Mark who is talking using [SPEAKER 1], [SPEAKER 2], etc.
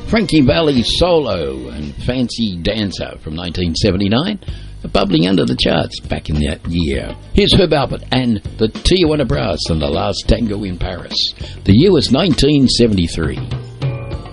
[SPEAKER 1] Frankie Valli Solo and Fancy Dancer from 1979, bubbling under the charts back in that year. Here's Herb Alpert and the Tijuana Brass and the Last Tango in Paris. The year was 1973.